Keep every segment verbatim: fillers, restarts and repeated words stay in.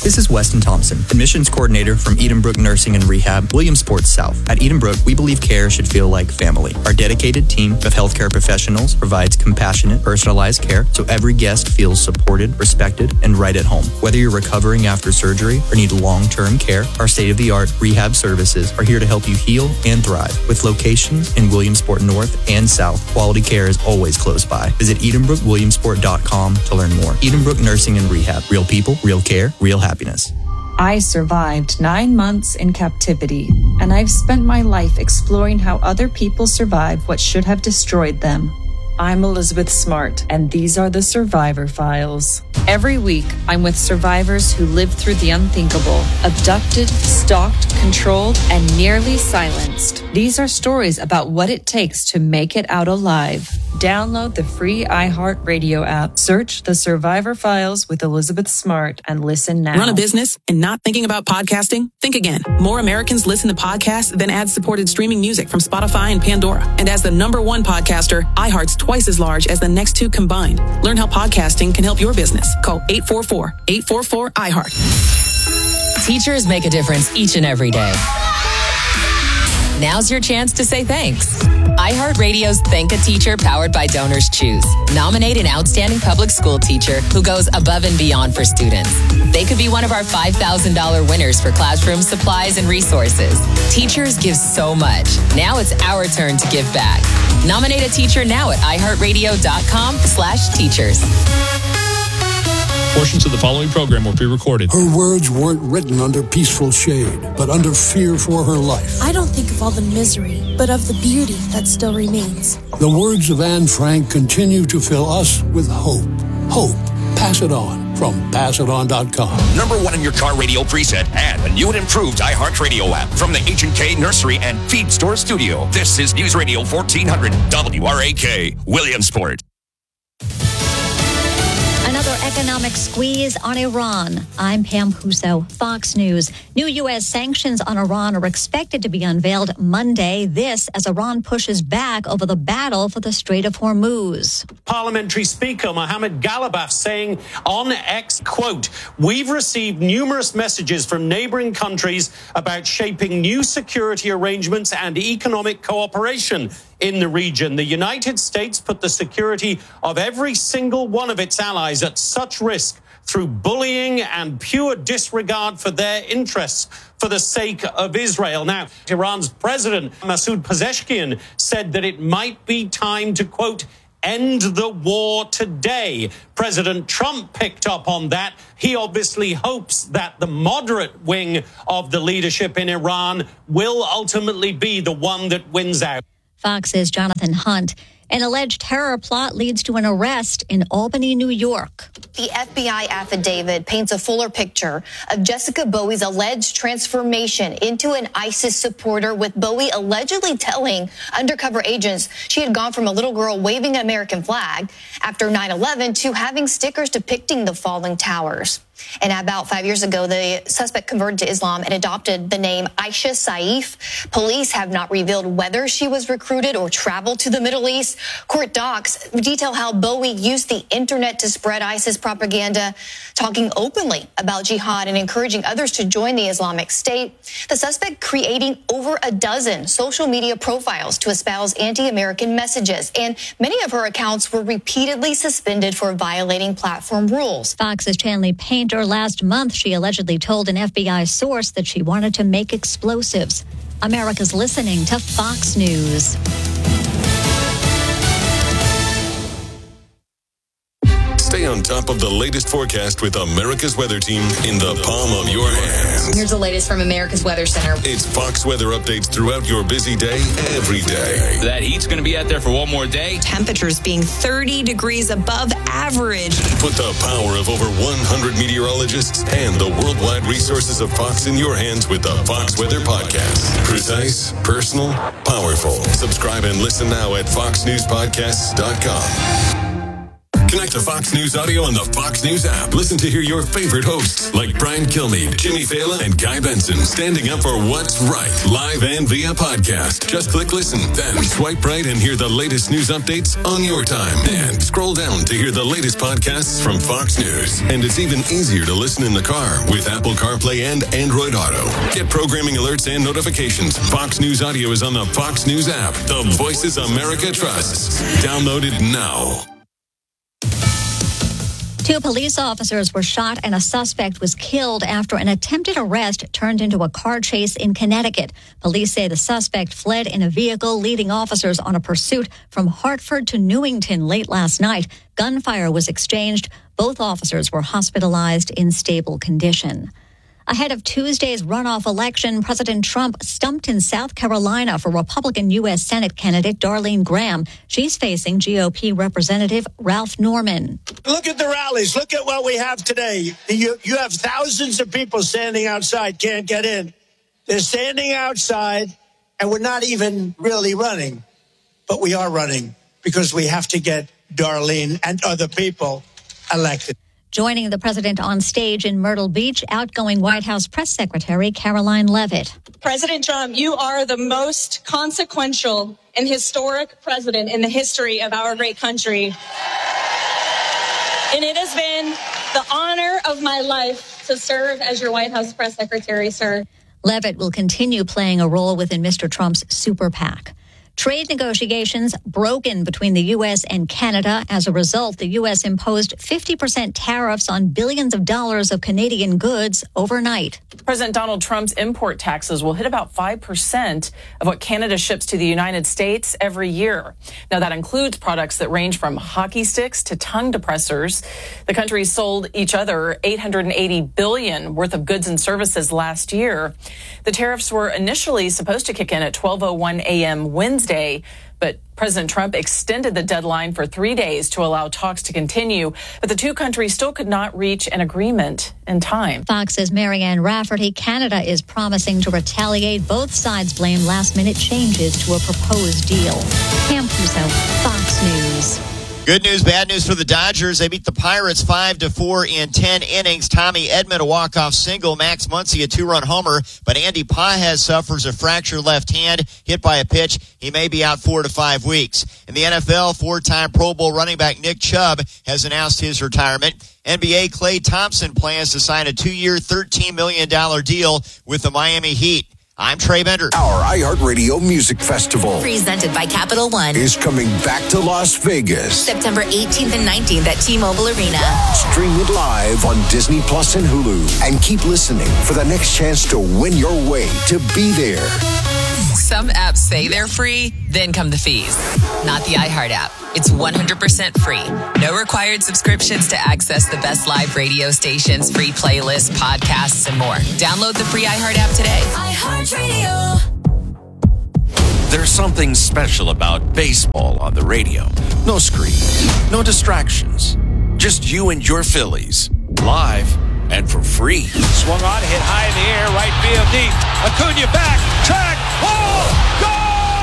This is Weston Thompson, admissions coordinator from Edenbrook Nursing and Rehab, Williamsport South. At Edenbrook, we believe care should feel like family. Our dedicated team of healthcare professionals provides compassionate, personalized care so every guest feels supported, respected, and right at home. Whether you're recovering after surgery or need long-term care, our state-of-the-art rehab services are here to help you heal and thrive. With locations in Williamsport North and South, quality care is always close by. Visit edenbrook williamsport dot com to learn more. Edenbrook Nursing and Rehab. Real people, real care, real happiness. I survived nine months in captivity, and I've spent my life exploring how other people survive what should have destroyed them. I'm Elizabeth Smart, and these are the Survivor Files. Every week, I'm with survivors who lived through the unthinkable, abducted, stalked, controlled, and nearly silenced. These are stories about what it takes to make it out alive. Download the free iHeartRadio app, search the Survivor Files with Elizabeth Smart, and listen now. Run a business and not thinking about podcasting? Think again. More Americans listen to podcasts than ad-supported streaming music from Spotify and Pandora. And as the number one podcaster, iHeart's twice as large as the next two combined. Learn how podcasting can help your business. Call eight four four, eight four four, iHeart. Teachers make a difference each and every day. Now's your chance to say thanks. iHeartRadio's Thank a Teacher, powered by Donors Choose. Nominate an outstanding public school teacher who goes above and beyond for students. They could be one of our five thousand dollars winners for classroom supplies and resources. Teachers give so much. Now it's our turn to give back. Nominate a teacher now at iHeartRadio.com slash teachers. Portions of the following program were pre-recorded. Her words weren't written under peaceful shade, but under fear for her life. I don't think of all the misery, but of the beauty that still remains. The words of Anne Frank continue to fill us with hope. Hope. Pass It On from pass it on dot com. Number one in your car radio preset and a new and improved iHeartRadio app from the H and K Nursery and Feed Store Studio. This is News Radio fourteen hundred W R A K, Williamsport. Another economic squeeze on Iran. I'm Pam Huso, Fox News. New U S sanctions on Iran are expected to be unveiled Monday. This as Iran pushes back over the battle for the Strait of Hormuz. Parliamentary Speaker Mohammed Ghalibaf saying on X, quote, "We've received numerous messages from neighboring countries about shaping new security arrangements and economic cooperation in the region. The United States put the security of every single one of its allies at such risk through bullying and pure disregard for their interests for the sake of Israel." Now, Iran's president, Masoud Pezeshkian, said that it might be time to, quote, "end the war today." President Trump picked up on that. He obviously hopes that the moderate wing of the leadership in Iran will ultimately be the one that wins out. Fox's Jonathan Hunt. An alleged terror plot leads to an arrest in Albany, New York. The F B I affidavit paints a fuller picture of Jessica Bowie's alleged transformation into an ISIS supporter, with Bowie allegedly telling undercover agents she had gone from a little girl waving an American flag after nine eleven to having stickers depicting the falling towers. And about five years ago, the suspect converted to Islam and adopted the name Aisha Saif. Police have not revealed whether she was recruited or traveled to the Middle East. Court docs detail how Bowie used the internet to spread ISIS propaganda, talking openly about jihad and encouraging others to join the Islamic State. The suspect creating over a dozen social media profiles to espouse anti-American messages. And many of her accounts were repeatedly suspended for violating platform rules. Fox's Chanley Painter. Last month, she allegedly told an F B I source that she wanted to make explosives. America's listening to Fox News. Stay on top of the latest forecast with America's Weather Team in the palm of your hand. Here's the latest from America's Weather Center. It's Fox weather updates throughout your busy day, every day. That heat's going to be out there for one more day. Temperatures being thirty degrees above average. Put the power of over one hundred meteorologists and the worldwide resources of Fox in your hands with the Fox Weather Podcast. Precise, personal, powerful. Subscribe and listen now at fox news podcasts dot com. Connect to Fox News Audio on the Fox News app. Listen to hear your favorite hosts like Brian Kilmeade, Jimmy Fallon, and Guy Benson standing up for what's right, live and via podcast. Just click listen, then swipe right and hear the latest news updates on your time. And scroll down to hear the latest podcasts from Fox News. And it's even easier to listen in the car with Apple CarPlay and Android Auto. Get programming alerts and notifications. Fox News Audio is on the Fox News app. The Voices America trusts. Download it now. Two police officers were shot and a suspect was killed after an attempted arrest turned into a car chase in Connecticut. Police say the suspect fled in a vehicle, leading officers on a pursuit from Hartford to Newington late last night. Gunfire was exchanged. Both officers were hospitalized in stable condition. Ahead of Tuesday's runoff election, President Trump stumped in South Carolina for Republican U S Senate candidate Darlene Graham. She's facing G O P Representative Ralph Norman. Look at the rallies. Look at what we have today. You, you have thousands of people standing outside, can't get in. They're standing outside, and we're not even really running. But we are running because we have to get Darlene and other people elected. Joining the president on stage in Myrtle Beach, outgoing White House press secretary Caroline Leavitt. President Trump, you are the most consequential and historic president in the history of our great country. And it has been the honor of my life to serve as your White House press secretary, sir. Leavitt will continue playing a role within Mister Trump's super PAC. Trade negotiations broken between the U S and Canada. As a result, the U S imposed fifty percent tariffs on billions of dollars of Canadian goods overnight. President Donald Trump's import taxes will hit about five percent of what Canada ships to the United States every year. Now, that includes products that range from hockey sticks to tongue depressors. The countries sold each other eight hundred eighty billion dollars worth of goods and services last year. The tariffs were initially supposed to kick in at twelve oh one a.m. Wednesday. Day, but President Trump extended the deadline for three days to allow talks to continue, but the two countries still could not reach an agreement in time. Fox's Marianne Rafferty. Canada is promising to retaliate. Both sides blame last-minute changes to a proposed deal. Pam Puso, Fox News. Good news, bad news for the Dodgers. They beat the Pirates five to four in ten innings. Tommy Edman, a walk-off single. Max Muncy, a two-run homer. But Andy Pages suffers a fractured left hand, hit by a pitch. He may be out four to five weeks. In the N F L, four-time Pro Bowl running back Nick Chubb has announced his retirement. N B A Klay Thompson plans to sign a two-year, thirteen million dollars deal with the Miami Heat. I'm Trey Bender. Our iHeartRadio Music Festival, presented by Capital One, is coming back to Las Vegas. September eighteenth and nineteenth at T-Mobile Arena. Stream it live on Disney Plus and Hulu. And keep listening for the next chance to win your way to be there. Some apps say they're free, then come the fees. Not the iHeart app. It's one hundred percent free. No required subscriptions to access the best live radio stations, free playlists, podcasts, and more. Download the free iHeart app today. iHeartRadio. There's something special about baseball on the radio. No screen, no distractions. Just you and your Phillies, live and for free. Swung on, hit high in the air, right field deep. Acuna back, track, ball, gone!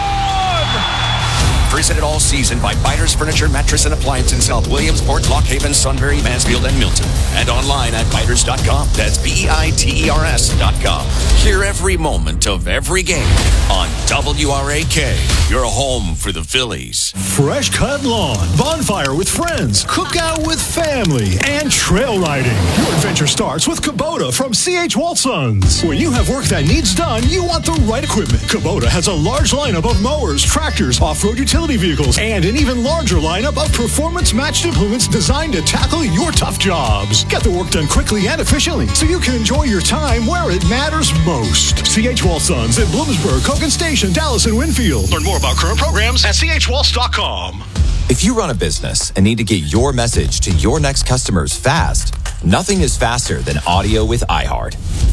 Presented all season by Biters Furniture, Mattress, and Appliance in South Williamsport, Lock Haven, Sunbury, Mansfield, and Milton. And online at biters dot com. That's B E I T E R S dot com. Hear every moment of every game on W R A K, your home for the Phillies. Fresh cut lawn, bonfire with friends, cookout with family, and trail riding. Your adventure starts with Kubota from C H Waltsons. When you have work that needs done, you want the right equipment. Kubota has a large lineup of mowers, tractors, off-road utility vehicles, and an even larger lineup of performance-matched implements designed to tackle your tough jobs. Get the work done quickly and efficiently so you can enjoy your time where it matters most. C H Waltsons in Bloomsburg, Cogan Station, Dallas, and Winfield. Learn more about current programs at C H Waltz dot com. If you run a business and need to get your message to your next customers fast, nothing is faster than audio with iHeart.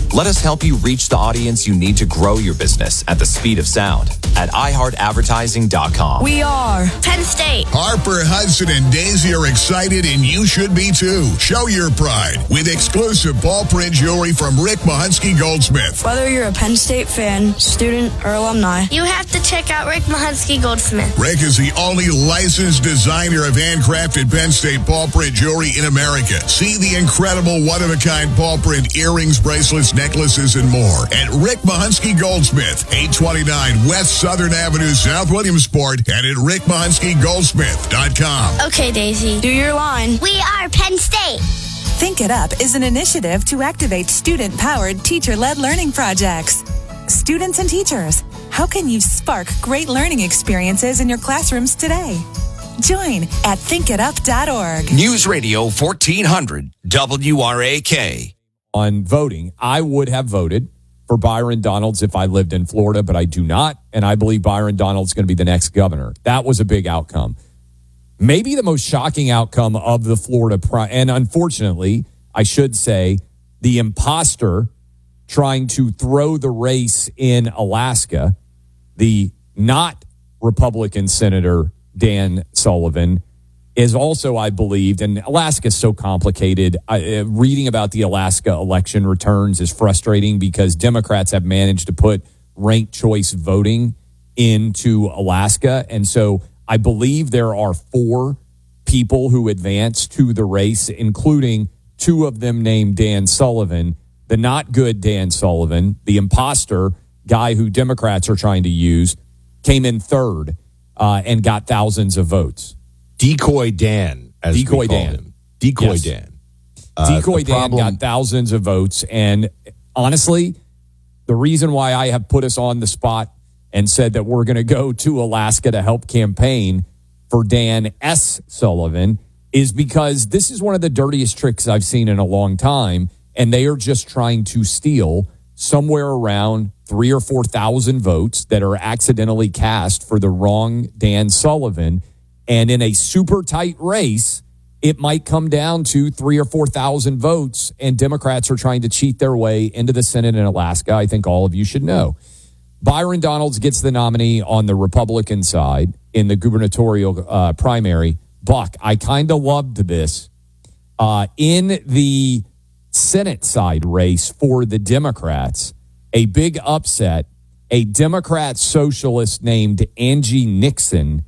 Let us help you reach the audience you need to grow your business at the speed of sound at i heart advertising dot com. We are Penn State. Harper, Hudson, and Daisy are excited, and you should be too. Show your pride with exclusive ball print jewelry from Rick Mahunsky Goldsmith. Whether you're a Penn State fan, student, or alumni, you have to check out Rick Mahunsky Goldsmith. Rick is the only licensed designer of handcrafted Penn State ball print jewelry in America. See the incredible one-of-a-kind ball print earrings, bracelets, necklaces, and more at Rick Mahunsky Goldsmith, eight twenty-nine West Southern Avenue, South Williamsport, and at rick mahunsky goldsmith dot com. Okay, Daisy. Do your line. We are Penn State. Think It Up is an initiative to activate student-powered, teacher-led learning projects. Students and teachers, how can you spark great learning experiences in your classrooms today? Join at think it up dot org. News Radio fourteen hundred W R A K. On voting, I would have voted for Byron Donalds if I lived in Florida, but I do not, and I believe Byron Donalds is going to be the next governor. That was a big outcome. Maybe the most shocking outcome of the Florida pri- and unfortunately, I should say, the imposter trying to throw the race in Alaska, the not Republican Senator Dan Sullivan, is also, I believed, and Alaska is so complicated. I, uh, reading about the Alaska election returns is frustrating because Democrats have managed to put ranked choice voting into Alaska. And so I believe there are four people who advanced to the race, including two of them named Dan Sullivan, the not good Dan Sullivan, the imposter guy who Democrats are trying to use, came in third uh, and got thousands of votes. Decoy Dan, as Decoy we called Dan. him. Decoy Yes. Dan. Uh, Decoy the Dan problem- got thousands of votes. And honestly, the reason why I have put us on the spot and said that we're going to go to Alaska to help campaign for Dan S. Sullivan is because this is one of the dirtiest tricks I've seen in a long time. And they are just trying to steal somewhere around three or four thousand votes that are accidentally cast for the wrong Dan Sullivan. And in a super tight race, it might come down to three or four thousand votes, and Democrats are trying to cheat their way into the Senate in Alaska. I think all of you should know. Byron Donalds gets the nominee on the Republican side in the gubernatorial uh, primary. Buck, I kind of loved this. Uh, in the Senate side race for the Democrats, a big upset, a Democrat socialist named Angie Nixon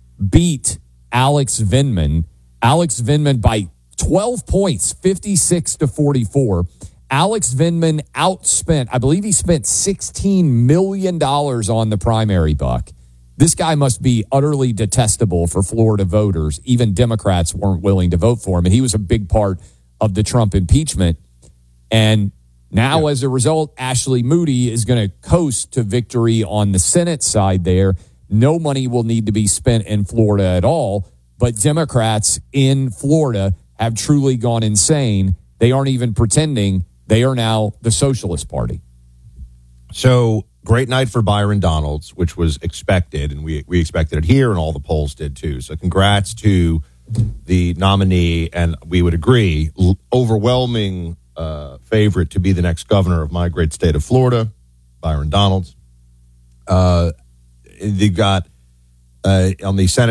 beat Alex Vindman. Alex Vindman by twelve points, fifty-six to forty-four. Alex Vindman outspent, I believe he spent sixteen million dollars on the primary, Buck. This guy must be utterly detestable for Florida voters. Even Democrats weren't willing to vote for him. And he was a big part of the Trump impeachment. And now, yeah. as a result, Ashley Moody is going to coast to victory on the Senate side there. No money will need to be spent in Florida at all. But Democrats in Florida have truly gone insane. They aren't even pretending. They are now the Socialist Party. So, great night for Byron Donalds, which was expected, and we we expected it here, and all the polls did too. So congrats to the nominee, and we would agree, l- overwhelming uh, favorite to be the next governor of my great state of Florida, Byron Donalds. Uh, they've got uh, on the Senate